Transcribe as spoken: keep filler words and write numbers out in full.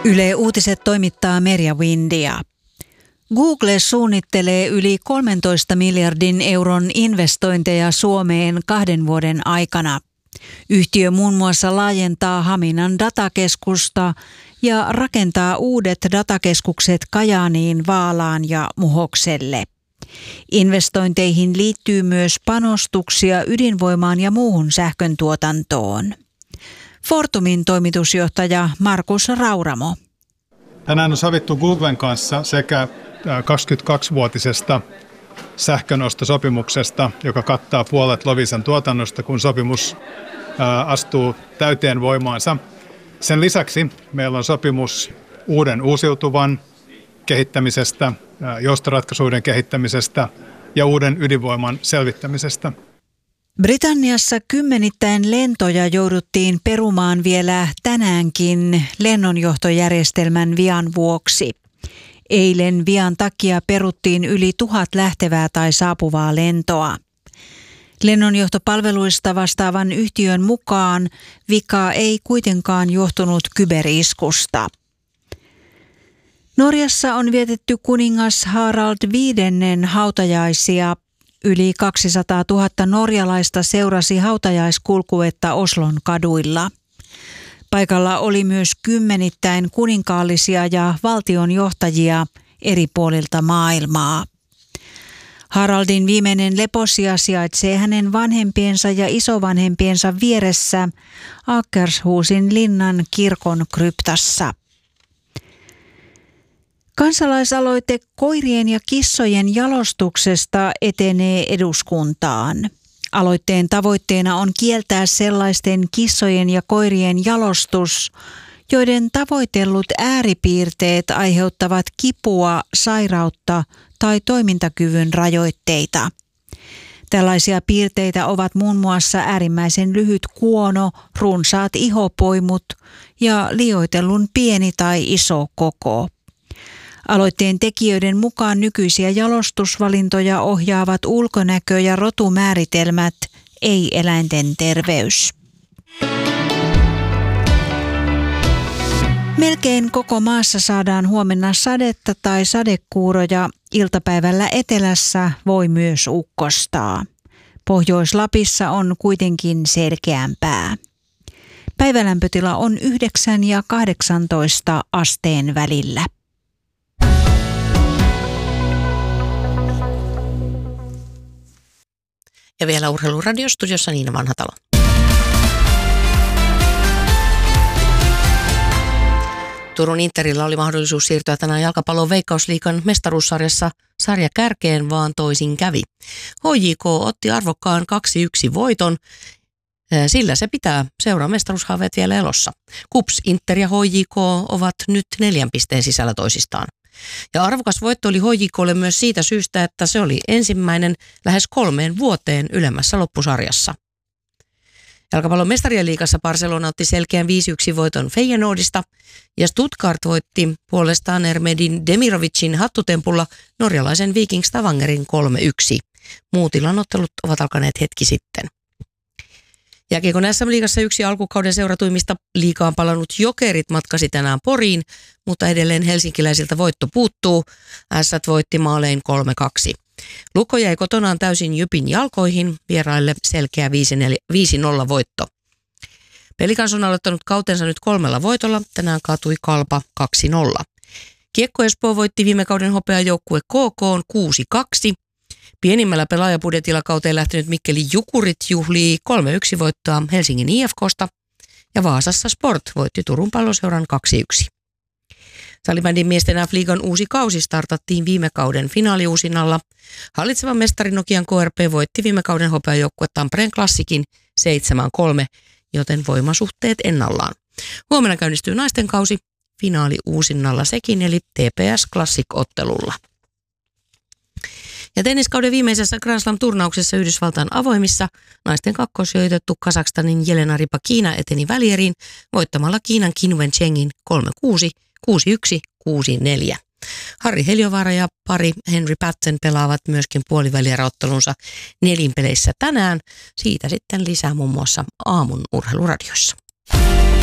Yle Uutiset toimittaa Merja Windia. Google suunnittelee yli kolmentoista miljardin euron investointeja Suomeen kahden vuoden aikana. Yhtiö muun muassa laajentaa Haminan datakeskusta ja rakentaa uudet datakeskukset Kajaaniin, Vaalaan ja Muhokselle. Investointeihin liittyy myös panostuksia ydinvoimaan ja muuhun sähköntuotantoon. Fortumin toimitusjohtaja Markus Rauramo. Tänään on sovittu Googlen kanssa sekä kaksikymmentäkaksivuotisesta sähkönostosopimuksesta, joka kattaa puolet Loviisan tuotannosta, kun sopimus astuu täyteen voimaansa. Sen lisäksi meillä on sopimus uuden uusiutuvan kehittämisestä, joustoratkaisuiden kehittämisestä ja uuden ydinvoiman selvittämisestä. Britanniassa kymmenittäin lentoja jouduttiin perumaan vielä tänäänkin lennonjohtojärjestelmän vian vuoksi. Eilen vian takia peruttiin yli tuhat lähtevää tai saapuvaa lentoa. Lennonjohtopalveluista vastaavan yhtiön mukaan vika ei kuitenkaan johtunut kyberiskusta. Norjassa on vietetty kuningas Harald viidennen hautajaisia. Yli kaksisataatuhatta norjalaista seurasi hautajaiskulkuetta Oslon kaduilla. Paikalla oli myös kymmenittäin kuninkaallisia ja valtionjohtajia eri puolilta maailmaa. Haraldin viimeinen leposija sijaitsee hänen vanhempiensa ja isovanhempiensa vieressä Akershusin linnan kirkon kryptassa. Kansalaisaloite koirien ja kissojen jalostuksesta etenee eduskuntaan. Aloitteen tavoitteena on kieltää sellaisten kissojen ja koirien jalostus, joiden tavoitellut ääripiirteet aiheuttavat kipua, sairautta tai toimintakyvyn rajoitteita. Tällaisia piirteitä ovat muun muassa äärimmäisen lyhyt kuono, runsaat ihopoimut ja liioitellun pieni tai iso koko. Aloitteen tekijöiden mukaan nykyisiä jalostusvalintoja ohjaavat ulkonäkö- ja rotumääritelmät, ei eläinten terveys. Melkein koko maassa saadaan huomenna sadetta tai sadekuuroja. Iltapäivällä etelässä voi myös ukkostaa. Pohjois-Lapissa on kuitenkin selkeämpää. Päivälämpötila on yhdeksän ja kahdeksantoista asteen välillä. Ja vielä Urheiluradiostudiossa Niina Vanhatalo. Turun Interillä oli mahdollisuus siirtyä tänään jalkapallon Veikkausliigan mestaruussarjassa sarja kärkeen, vaan toisin kävi. H J K otti arvokkaan kaksi yksi voiton, sillä se pitää seuraa mestaruushaaveet vielä elossa. KuPS, Inter ja H J K ovat nyt neljän pisteen sisällä toisistaan. Ja arvokas voitto oli H J K:lle myös siitä syystä, että se oli ensimmäinen lähes kolmeen vuoteen ylemmässä loppusarjassa. Jalkapallon mestarien liigassa Barcelona otti selkeän viisi yksi voiton Feyenoordista ja Stuttgart voitti puolestaan Ermedin Demirovicin hattutempulla norjalaisen Viking Stavangerin kolme yksi. Muut illanottelut ovat alkaneet hetki sitten. Jääkiekon S M-liigassa yksi alkukauden seuratuimmista liigaan palannut Jokerit matkasi tänään Poriin, mutta edelleen helsinkiläisiltä voitto puuttuu. Ässät voitti maalein kolme kaksi. Lukko jäi kotonaan täysin Jypin jalkoihin, vieraille selkeä viisi nolla voitto. Pelikans on aloittanut kautensa nyt kolmella voitolla, tänään kaatui Kalpa kaksi nolla. Kiekko Espoo voitti viime kauden hopeajoukkue K K:n kuusi kaksi. Pienimmällä pelaajapudjetilla kauteen lähtenyt Mikkeli Jukurit juhlii kolme yksi voittoa Helsingin I F K:sta ja Vaasassa Sport voitti Turun Palloseuran kaksi yksi. Salibändin miesten F-liigan uusi kausi startattiin viime kauden finaaliuusinnalla. Hallitsevan mestari Nokian K R P voitti viime kauden hopeajoukkue Tampereen Klassikin seitsemän kolme, joten voimasuhteet ennallaan. Huomenna käynnistyy naisten kausi finaaliuusinnalla sekin, eli T P S Classic-ottelulla. Ja tenniskauden viimeisessä Grand Slam-turnauksessa Yhdysvaltain avoimissa naisten kakkossijoitettu Kazakstanin Jelena Rybakina eteni välieriin voittamalla Kiinan Qin Wenchengin kolme kuusi, kuusi yksi, kuusi neljä. Harri Heliovaara ja pari Henry Patton pelaavat myöskin puolivälierä-ottelunsa nelinpeleissä tänään. Siitä sitten lisää muun muassa aamun urheiluradiossa.